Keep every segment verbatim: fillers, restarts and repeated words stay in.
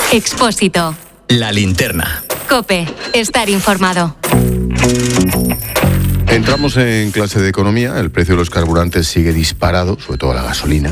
Expósito. La linterna. COPE. Estar informado. Entramos en clase de economía. El precio de los carburantes sigue disparado, sobre todo la gasolina.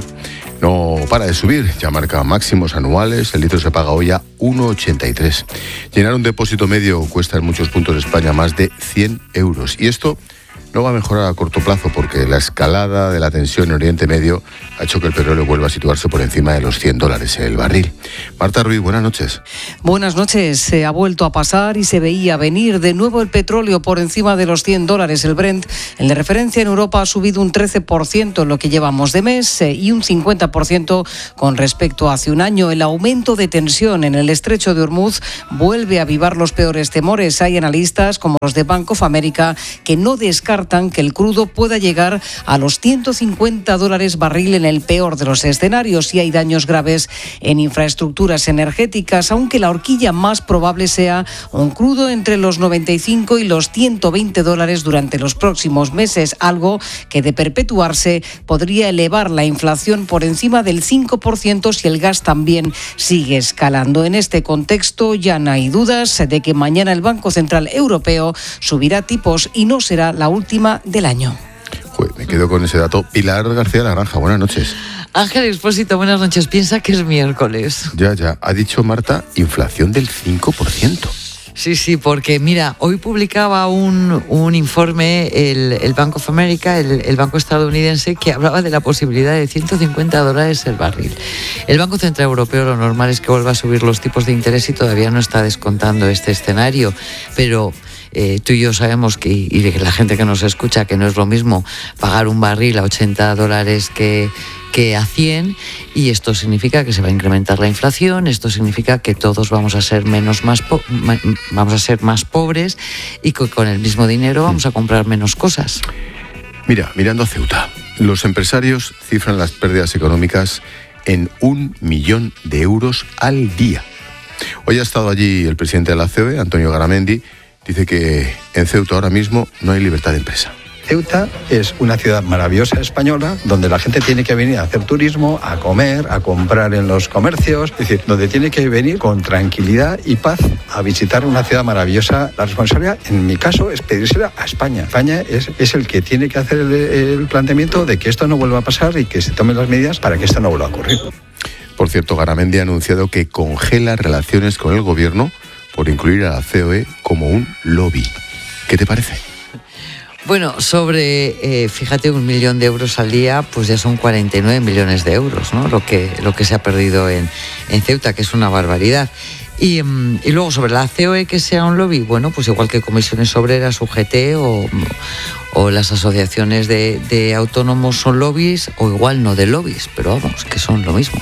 No para de subir, ya marca máximos anuales. El litro se paga hoy a uno ochenta y tres. Llenar un depósito medio cuesta en muchos puntos de España más de cien euros. Y esto no va a mejorar a corto plazo porque la escalada de la tensión en Oriente Medio ha hecho que el petróleo vuelva a situarse por encima de los cien dólares el barril. Marta Ruiz, buenas noches. Buenas noches. Se ha vuelto a pasar y se veía venir de nuevo el petróleo por encima de los cien dólares. El Brent, el de referencia en Europa, ha subido un trece por ciento en lo que llevamos de mes y un cincuenta por ciento con respecto a hace un año. El aumento de tensión en el estrecho de Hormuz vuelve a avivar los peores temores. Hay analistas como los de Bank of America que no descartan que el crudo pueda llegar a los ciento cincuenta dólares barril en el peor de los escenarios y hay daños graves en infraestructuras energéticas, aunque la horquilla más probable sea un crudo entre los noventa y cinco y los ciento veinte dólares durante los próximos meses, algo que de perpetuarse podría elevar la inflación por encima del cinco por ciento si el gas también sigue escalando. En este contexto ya no hay dudas de que mañana el Banco Central Europeo subirá tipos y no será la última del año. Joder, me quedo con ese dato. Pilar García de la Granja, buenas noches. Ángel Expósito, buenas noches. Piensa que es miércoles. Ya, ya. Ha dicho Marta, inflación del cinco por ciento. Sí, sí, porque mira, hoy publicaba un, un informe el, el Bank of America, el, el banco estadounidense, que hablaba de la posibilidad de ciento cincuenta dólares el barril. El Banco Central Europeo lo normal es que vuelva a subir los tipos de interés y todavía no está descontando este escenario, pero Eh, tú y yo sabemos que, y la gente que nos escucha, que no es lo mismo pagar un barril a ochenta dólares que, que a cien, y esto significa que se va a incrementar la inflación, esto significa que todos vamos a ser menos más po- vamos a ser más pobres y que con el mismo dinero vamos a comprar menos cosas. Mira, mirando a Ceuta, los empresarios cifran las pérdidas económicas en un millón de euros al día. Hoy ha estado allí el presidente de la C O E, Antonio Garamendi. Dice que en Ceuta ahora mismo no hay libertad de empresa. Ceuta es una ciudad maravillosa española donde la gente tiene que venir a hacer turismo, a comer, a comprar en los comercios, es decir, donde tiene que venir con tranquilidad y paz a visitar una ciudad maravillosa. La responsabilidad, en mi caso, es pedírsela a España. España es, es el que tiene que hacer el, el planteamiento de que esto no vuelva a pasar y que se tomen las medidas para que esto no vuelva a ocurrir. Por cierto, Garamendi ha anunciado que congela relaciones con el gobierno por incluir a la C O E como un lobby. ¿Qué te parece? Bueno, sobre, eh, fíjate, un millón de euros al día, pues ya son cuarenta y nueve millones de euros, ¿no? Lo que, lo que se ha perdido en, en Ceuta, que es una barbaridad. Y, y luego sobre la C O E que sea un lobby, bueno, pues igual que Comisiones Obreras, U G T o, o las asociaciones de, de autónomos son lobbies, o igual no de lobbies, pero vamos, que son lo mismo.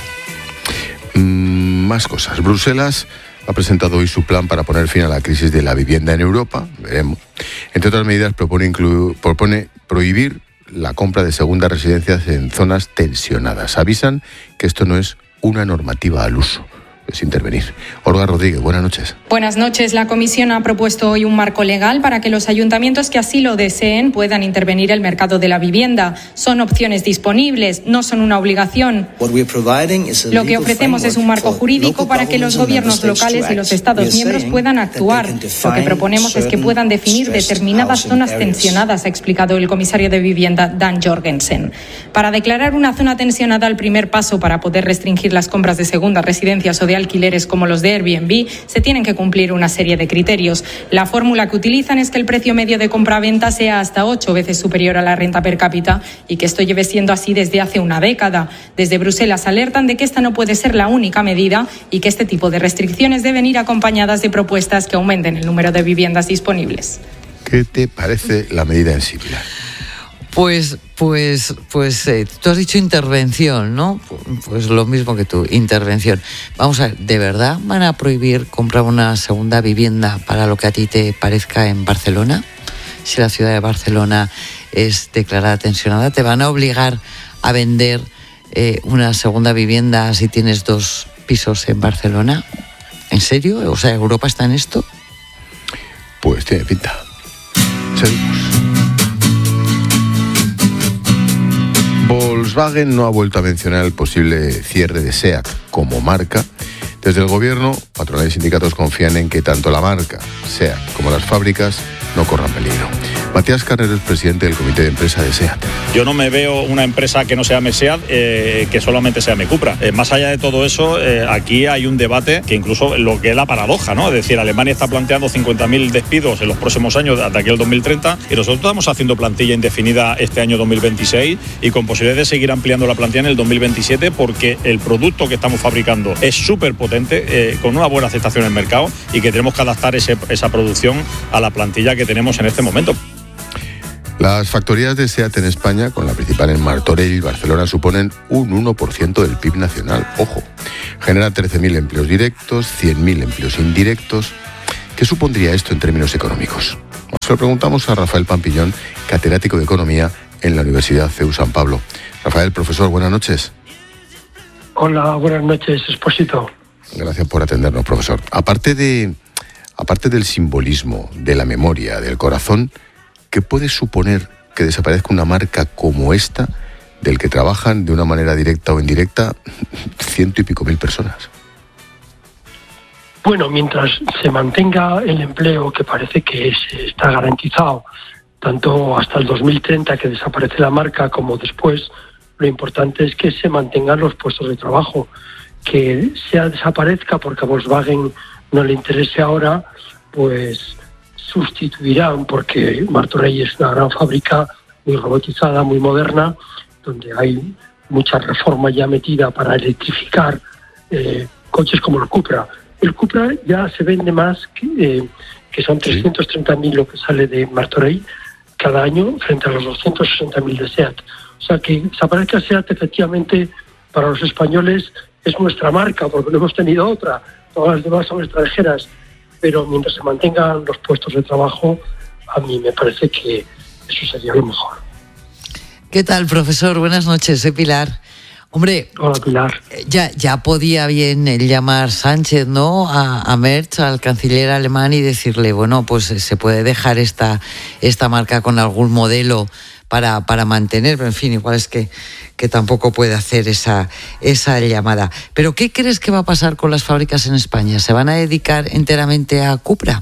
Mm, más cosas. Bruselas ha presentado hoy su plan para poner fin a la crisis de la vivienda en Europa, veremos. Entre otras medidas propone, inclu- propone prohibir la compra de segundas residencias en zonas tensionadas. Avisan que esto no es una normativa al uso, es intervenir. Olga Rodríguez, buenas noches. Buenas noches. La Comisión ha propuesto hoy un marco legal para que los ayuntamientos que así lo deseen puedan intervenir el mercado de la vivienda. Son opciones disponibles, no son una obligación. Lo que ofrecemos es un marco jurídico para que los gobiernos locales y los Estados miembros puedan actuar. Lo que proponemos es que puedan definir determinadas zonas tensionadas, ha explicado el comisario de Vivienda, Dan Jorgensen. Para declarar una zona tensionada, el primer paso para poder restringir las compras de segundas residencias o de alquileres como los de Airbnb, se tienen que cumplir una serie de criterios. La fórmula que utilizan es que el precio medio de compra-venta sea hasta ocho veces superior a la renta per cápita y que esto lleve siendo así desde hace una década. Desde Bruselas alertan de que esta no puede ser la única medida y que este tipo de restricciones deben ir acompañadas de propuestas que aumenten el número de viviendas disponibles. ¿Qué te parece la medida en sí, Pilar? Pues, pues, pues, eh, tú has dicho intervención, ¿no? Pues lo mismo que tú, intervención. Vamos a ver, ¿de verdad van a prohibir comprar una segunda vivienda para lo que a ti te parezca en Barcelona? Si la ciudad de Barcelona es declarada tensionada, ¿te van a obligar a vender eh, una segunda vivienda si tienes dos pisos en Barcelona? ¿En serio? O sea, ¿Europa está en esto? Pues tiene pinta. Seguimos. Volkswagen no ha vuelto a mencionar el posible cierre de SEAT como marca Desde el gobierno, patronal y sindicatos confían en que tanto la marca, SEAT, como las fábricas no corran peligro. Matías Carrero es presidente del comité de empresa de SEAT. Yo no me veo una empresa que no se llame SEAT, eh, que solamente se llame Cupra. Eh, más allá de todo eso, eh, aquí hay un debate que incluso lo que es la paradoja, ¿no? Es decir, Alemania está planteando cincuenta mil despidos en los próximos años, hasta aquí el dos mil treinta, y nosotros estamos haciendo plantilla indefinida este año dos mil veintiséis y con posibilidades de seguir ampliando la plantilla en el dos mil veintisiete, porque el producto que estamos fabricando es súper potente, eh, con una buena aceptación en el mercado, y que tenemos que adaptar ese, esa producción a la plantilla que tenemos en este momento. Las factorías de SEAT en España, con la principal en Martorell y Barcelona, suponen un uno por ciento del P I B nacional. Ojo, generan trece mil empleos directos, cien mil empleos indirectos. ¿Qué supondría esto en términos económicos? Se lo preguntamos a Rafael Pampillón, catedrático de Economía en la Universidad C E U San Pablo. Rafael, profesor, buenas noches. Hola, buenas noches, Expósito. Gracias por atendernos, profesor. Aparte de, aparte del simbolismo, de la memoria, del corazón, ¿qué puede suponer que desaparezca una marca como esta, del que trabajan de una manera directa o indirecta ciento y pico mil personas? Bueno, mientras se mantenga el empleo, que parece que es, está garantizado, tanto hasta el dos mil treinta, que desaparece la marca, como después, lo importante es que se mantengan los puestos de trabajo. Que sea desaparezca porque a Volkswagen no le interese ahora, pues sustituirán, porque Martorell es una gran fábrica, muy robotizada, muy moderna, donde hay mucha reforma ya metida para electrificar eh, coches como el Cupra. El Cupra ya se vende más, que, eh, que son trescientos treinta mil lo que sale de Martorell cada año, frente a los doscientos sesenta mil de SEAT. O sea que desaparezca SEAT, efectivamente, para los españoles es nuestra marca, porque no hemos tenido otra. Todas las demás son extranjeras. Pero mientras se mantengan los puestos de trabajo, a mí me parece que eso sería lo mejor. ¿Qué tal, profesor? Buenas noches, soy Pilar. Hombre, hola, Pilar. Ya, ya podía bien llamar Sánchez, ¿no?, a, a Merz, al canciller alemán, y decirle, bueno, pues se puede dejar esta, esta marca con algún modelo para, para mantener, pero en fin, igual es que, que tampoco puede hacer esa, esa llamada. Pero ¿qué crees que va a pasar con las fábricas en España? ¿Se van a dedicar enteramente a Cupra?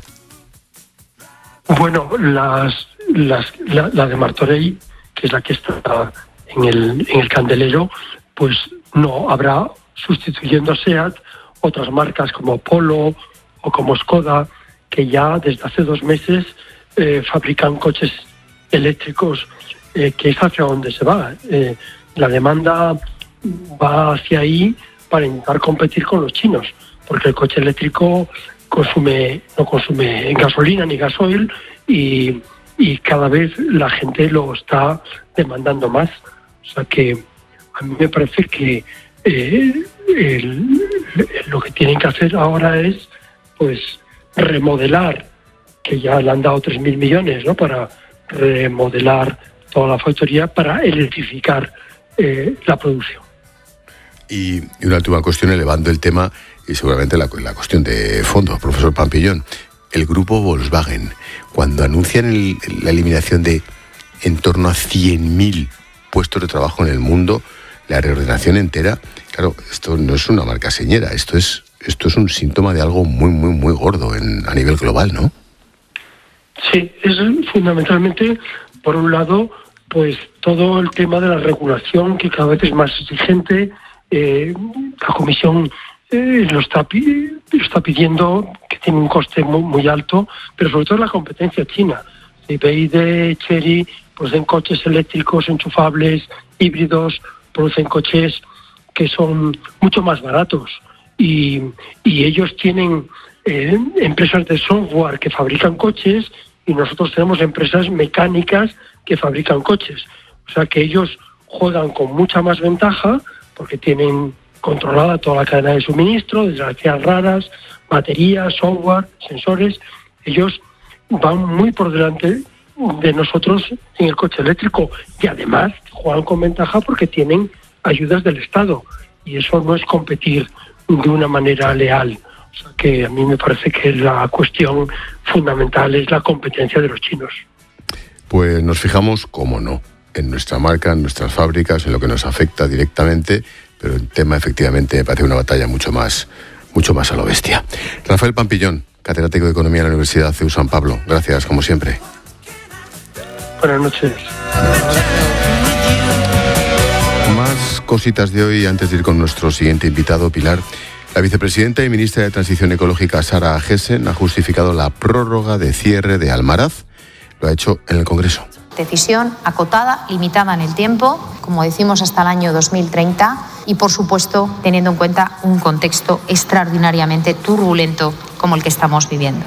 Bueno, las, las, la, la de Martorell, que es la que está en el, en el candelero, pues no habrá, sustituyendo a SEAT, otras marcas como Polo o como Skoda, que ya desde hace dos meses eh, fabrican coches eléctricos, eh, que es hacia donde se va. Eh, la demanda va hacia ahí para intentar competir con los chinos, porque el coche eléctrico consume no consume gasolina ni gasoil, y, y cada vez la gente lo está demandando más. O sea que a mí me parece que eh, el, lo que tienen que hacer ahora es pues remodelar, que ya le han dado tres mil millones, ¿no?, para remodelar toda la factoría, para electrificar eh, la producción. Y, y una última cuestión, elevando el tema, y seguramente la, la cuestión de fondo, profesor Pampillón. El grupo Volkswagen, cuando anuncian el, la eliminación de en torno a cien mil puestos de trabajo en el mundo, la reordenación entera, claro, esto no es una marca señera, esto es esto es un síntoma de algo muy, muy, muy gordo en, a nivel global, ¿no? Sí, es fundamentalmente, por un lado, pues todo el tema de la regulación, que cada vez es más exigente. Eh, la Comisión eh, lo, está, lo está pidiendo, que tiene un coste muy, muy alto, pero sobre todo la competencia china. Si B Y D, Chery, producen coches eléctricos, enchufables, híbridos, producen coches que son mucho más baratos, y, y ellos tienen eh, empresas de software que fabrican coches, y nosotros tenemos empresas mecánicas que fabrican coches. O sea que ellos juegan con mucha más ventaja, porque tienen controlada toda la cadena de suministro, desgracias raras, baterías, software, sensores. Ellos van muy por delante de nosotros en el coche eléctrico, y además juegan con ventaja porque tienen ayudas del Estado, y eso no es competir de una manera leal. O sea que a mí me parece que la cuestión fundamental es la competencia de los chinos. Pues nos fijamos, cómo no, en nuestra marca, en nuestras fábricas, en lo que nos afecta directamente, pero el tema efectivamente me parece una batalla mucho más, mucho más a lo bestia. Rafael Pampillón, catedrático de Economía en la Universidad C E U San Pablo. Gracias, como siempre. Buenas noches. Más cositas de hoy antes de ir con nuestro siguiente invitado, Pilar. La vicepresidenta y ministra de Transición Ecológica, Sara Agesen, ha justificado la prórroga de cierre de Almaraz. Lo ha hecho en el Congreso. Decisión acotada, limitada en el tiempo, como decimos, hasta el año dos mil treinta y, por supuesto, teniendo en cuenta un contexto extraordinariamente turbulento como el que estamos viviendo.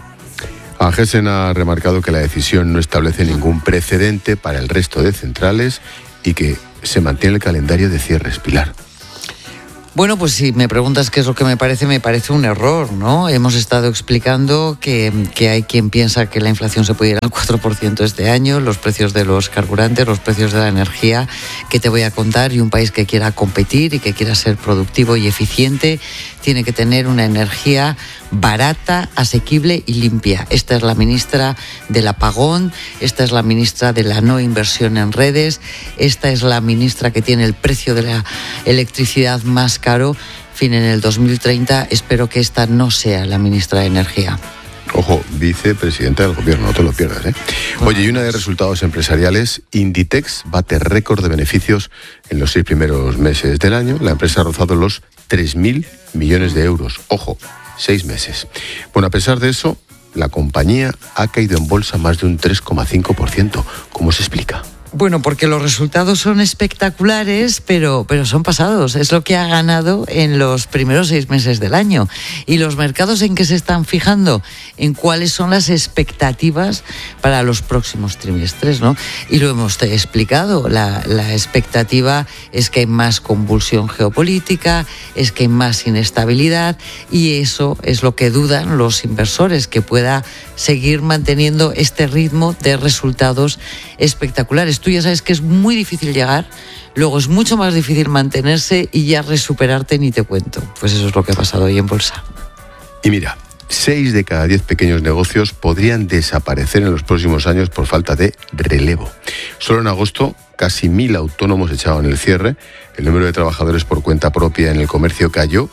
Agesen ha remarcado que la decisión no establece ningún precedente para el resto de centrales y que se mantiene el calendario de cierres. Pilar. Bueno, pues si me preguntas qué es lo que me parece, me parece un error, ¿no? Hemos estado explicando que, que hay quien piensa que la inflación se puede ir al cuatro por ciento este año, los precios de los carburantes, los precios de la energía, que te voy a contar, y un país que quiera competir y que quiera ser productivo y eficiente tiene que tener una energía barata, asequible y limpia. Esta es la ministra del apagón, esta es la ministra de la no inversión en redes, esta es la ministra que tiene el precio de la electricidad más caro. En fin, en el dos mil treinta espero que esta no sea la ministra de Energía. Ojo, vicepresidenta del gobierno, no te lo pierdas, ¿eh? Oye, y una de resultados empresariales, Inditex bate récord de beneficios en los seis primeros meses del año. La empresa ha rozado los tres mil millones de euros. Ojo, seis meses. Bueno, a pesar de eso, la compañía ha caído en bolsa más de un tres coma cinco por ciento. ¿Cómo se explica? Bueno, porque los resultados son espectaculares, pero, pero son pasados. Es lo que ha ganado en los primeros seis meses del año. ¿Y los mercados en qué se están fijando? En cuáles son las expectativas para los próximos trimestres, ¿no? Y lo hemos explicado. La, la expectativa es que hay más convulsión geopolítica, es que hay más inestabilidad, y eso es lo que dudan los inversores, que pueda seguir manteniendo este ritmo de resultados espectaculares. Tú ya sabes que es muy difícil llegar, luego es mucho más difícil mantenerse y ya resuperarte ni te cuento. Pues eso es lo que ha pasado hoy en bolsa. Y mira, seis de cada diez pequeños negocios podrían desaparecer en los próximos años por falta de relevo. Solo en agosto, casi mil autónomos echaban el cierre. El número de trabajadores por cuenta propia en el comercio cayó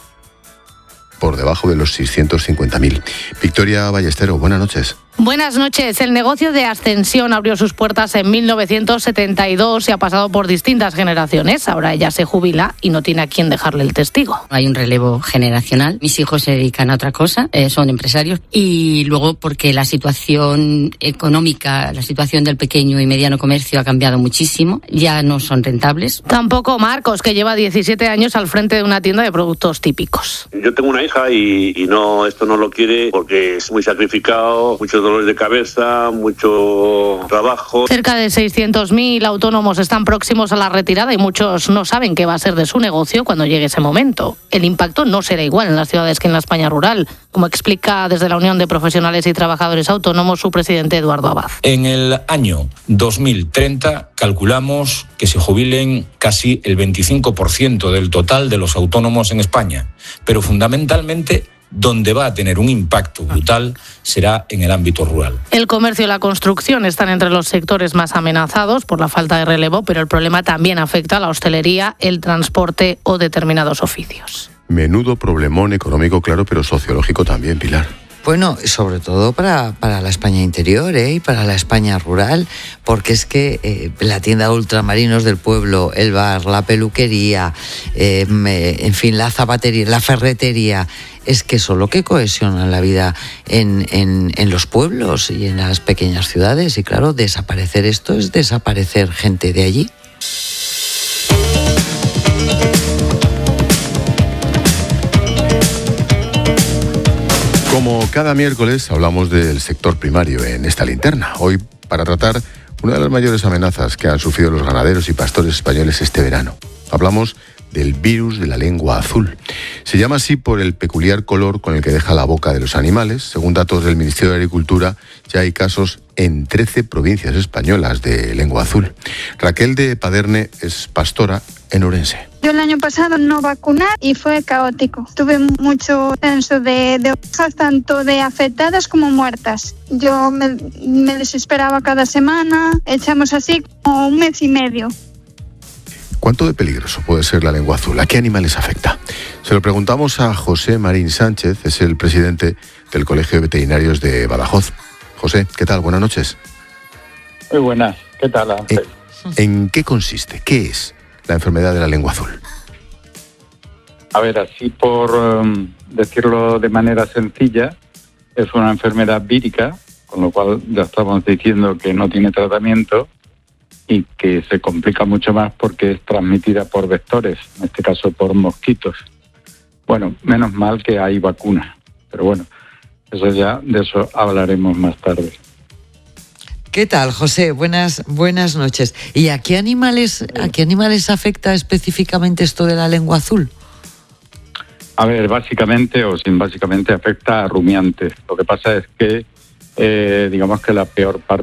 por debajo de los seiscientos cincuenta mil. Victoria Ballestero, buenas noches. Buenas noches. El negocio de Ascensión abrió sus puertas en mil novecientos setenta y dos y ha pasado por distintas generaciones. Ahora ella se jubila y no tiene a quién dejarle el testigo. Hay un relevo generacional. Mis hijos se dedican a otra cosa, eh, son empresarios. Y luego porque la situación económica, la situación del pequeño y mediano comercio ha cambiado muchísimo. Ya no son rentables. Tampoco Marcos, que lleva diecisiete años al frente de una tienda de productos típicos. Yo tengo una hija y, y no, esto no lo quiere porque es muy sacrificado, muchos dolores de cabeza, mucho trabajo. Cerca de seiscientos mil autónomos están próximos a la retirada y muchos no saben qué va a ser de su negocio cuando llegue ese momento. El impacto no será igual en las ciudades que en la España rural, como explica desde la Unión de Profesionales y Trabajadores Autónomos su presidente Eduardo Abad. En el año dos mil treinta calculamos que se jubilen casi el veinticinco por ciento del total de los autónomos en España, pero fundamentalmente donde va a tener un impacto brutal será en el ámbito rural. El comercio y la construcción están entre los sectores más amenazados por la falta de relevo, pero el problema también afecta a la hostelería, el transporte o determinados oficios. Menudo problemón económico, claro, pero sociológico también, Pilar. Bueno, sobre todo para, para la España interior, ¿eh? Y para la España rural, porque es que eh, la tienda de ultramarinos del pueblo, el bar, la peluquería, eh, en fin, la zapatería, la ferretería, es que eso es lo que cohesiona la vida en, en, en los pueblos y en las pequeñas ciudades. Y claro, desaparecer esto es desaparecer gente de allí. Como cada miércoles hablamos del sector primario en esta linterna. Hoy para tratar una de las mayores amenazas que han sufrido los ganaderos y pastores españoles este verano. Hablamos del virus de la lengua azul. Se llama así por el peculiar color con el que deja la boca de los animales. Según datos del Ministerio de Agricultura, ya hay casos en trece provincias españolas de lengua azul. Raquel de Paderne es pastora en Orense. Yo el año pasado no vacuné y fue caótico. Tuve mucho censo de, de ovejas, tanto de afectadas como muertas. Yo me, me desesperaba cada semana. Echamos así como un mes y medio. ¿Cuánto de peligroso puede ser la lengua azul? ¿A qué animales afecta? Se lo preguntamos a José Marín Sánchez, es el presidente del Colegio de Veterinarios de Badajoz. José, ¿qué tal? Buenas noches. Muy buenas, ¿qué tal, Ángel? ¿En qué consiste? ¿Qué es la enfermedad de la lengua azul? A ver, así por um, decirlo de manera sencilla, es una enfermedad vírica, con lo cual ya estamos diciendo que no tiene tratamiento y que se complica mucho más porque es transmitida por vectores, en este caso por mosquitos. Bueno, menos mal que hay vacuna, pero bueno, eso ya, de eso hablaremos más tarde. ¿Qué tal, José? Buenas, buenas noches. ¿Y a qué animales, a qué animales afecta específicamente esto de la lengua azul? A ver, básicamente, o sin básicamente, afecta a rumiantes. Lo que pasa es que, eh, digamos que la peor parte